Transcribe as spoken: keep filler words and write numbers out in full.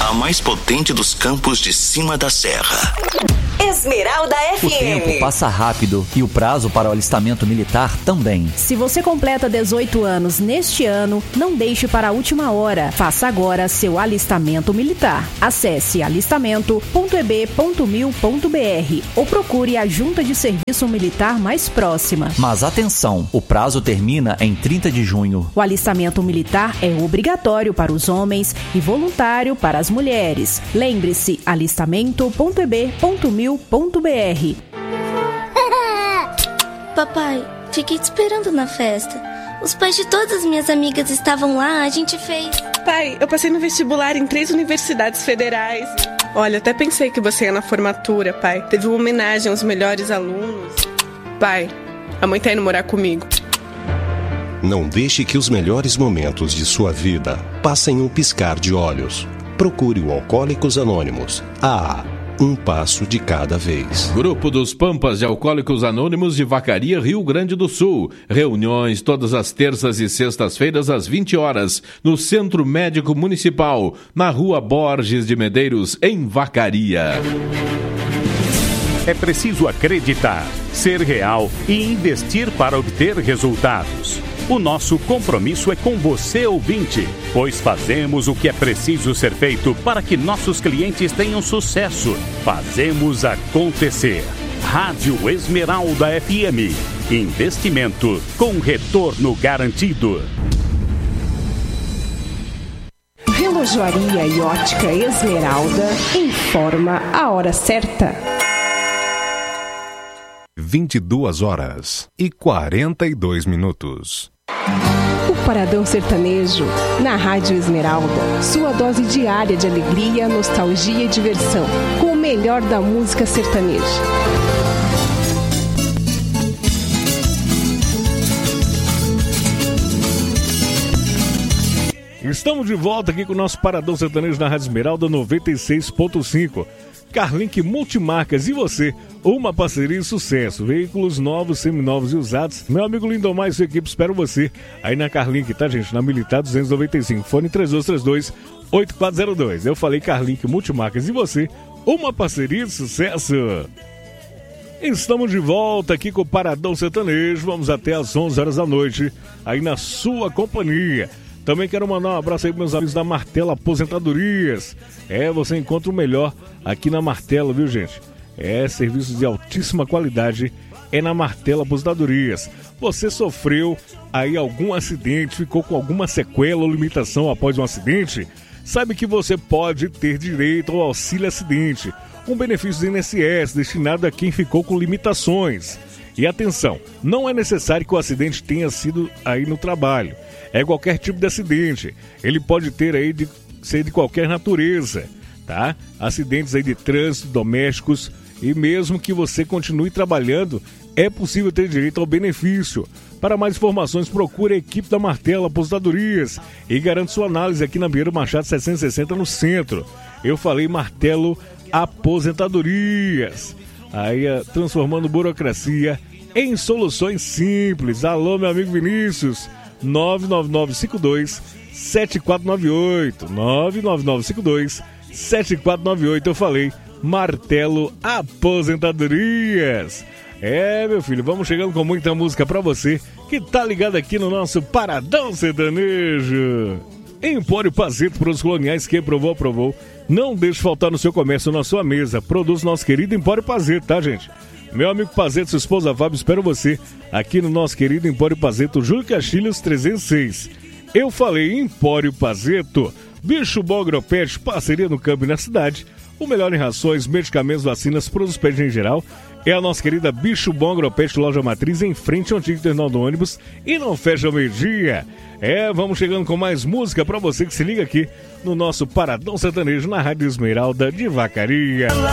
a mais potente dos campos de cima da serra. Esmeralda F M. O tempo passa rápido e o prazo para o alistamento militar também. Se você completa dezoito anos neste ano, não deixe para a última hora. Faça agora seu alistamento militar. Acesse alistamento ponto e b ponto mil ponto b r ou procure a junta de serviço militar mais próxima. Mas atenção, o prazo termina em trinta de junho. O alistamento militar é obrigatório para os homens e voluntário para as mulheres. Lembre-se, alistamento ponto e b ponto mil ponto b r. Papai, fiquei te esperando na festa. Os pais de todas as minhas amigas estavam lá, a gente fez... Pai, eu passei no vestibular em três universidades federais. Olha, até pensei que você ia na formatura, pai. Teve uma homenagem aos melhores alunos. Pai, a mãe tá indo morar comigo. Não deixe que os melhores momentos de sua vida passem um piscar de olhos. Procure o Alcoólicos Anônimos. Ah, um passo de cada vez. Grupo dos Pampas de Alcoólicos Anônimos de Vacaria, Rio Grande do Sul. Reuniões todas as terças e sextas-feiras às vinte horas, no Centro Médico Municipal, na Rua Borges de Medeiros, em Vacaria. É preciso acreditar, ser real e investir para obter resultados. O nosso compromisso é com você, ouvinte, pois fazemos o que é preciso ser feito para que nossos clientes tenham sucesso. Fazemos acontecer. Rádio Esmeralda F M. Investimento com retorno garantido. Relojoaria e ótica Esmeralda informa a hora certa. vinte e duas horas e quarenta e dois minutos. O Paradão Sertanejo, na Rádio Esmeralda. Sua dose diária de alegria, nostalgia e diversão, com o melhor da música sertaneja. Estamos de volta aqui com o nosso Paradão Sertanejo na Rádio Esmeralda noventa e seis ponto cinco. Carlink Multimarcas, e você? Uma parceria de sucesso. Veículos novos, seminovos e usados. Meu amigo Lindomar e sua equipe esperam você aí na Carlink, tá, gente? Na Militar duzentos e noventa e cinco. Fone três dois três dois, oito quatro zero dois. Eu falei Carlink Multimarcas, e você? Uma parceria de sucesso. Estamos de volta aqui com o Paradão Sertanejo. Vamos até às onze horas da noite, aí na sua companhia. Também quero mandar um abraço aí para meus amigos da Martelo Aposentadorias. É, você encontra o melhor aqui na Martelo, viu, gente? É, serviços de altíssima qualidade é na Martelo Aposentadorias. Você sofreu aí algum acidente, ficou com alguma sequela ou limitação após um acidente? Sabe que você pode ter direito ao auxílio acidente, um benefício do I N S S destinado a quem ficou com limitações. E atenção, não é necessário que o acidente tenha sido aí no trabalho. É qualquer tipo de acidente. Ele pode ter aí de ser de qualquer natureza, tá? Acidentes aí de trânsito, domésticos, e mesmo que você continue trabalhando, é possível ter direito ao benefício. Para mais informações, procure a equipe da Martelo Aposentadorias e garante sua análise aqui na Pinheiro Machado setecentos e sessenta no centro. Eu falei Martelo Aposentadorias. Aí, transformando burocracia em soluções simples. Alô, meu amigo Vinícius. nove nove nove cinco dois sete quatro nove oito nove nove nove cinco dois sete quatro nove oito. Eu falei Martelo Aposentadorias. É, meu filho, vamos chegando com muita música pra você que tá ligado aqui no nosso Paradão Sertanejo. Empório Pazeto, produtos coloniais, quem provou, aprovou. Não deixe faltar no seu comércio, na sua mesa. Produz nosso querido Empório Pazeto, tá, gente? Meu amigo Pazeto, sua esposa Fábio, espero você aqui no nosso querido Empório Pazeto, Júlio Castilhos trezentos e seis. Eu falei Empório Pazeto. Bicho Bom Agropet, parceria no campo e na cidade. O melhor em rações, medicamentos, vacinas, produtos pet em geral. É a nossa querida Bicho Bom Agropet, loja matriz, em frente ao antigo terminal do ônibus. E não fecha ao meio-dia. É, vamos chegando com mais música pra você que se liga aqui no nosso Paradão Sertanejo na Rádio Esmeralda de Vacaria.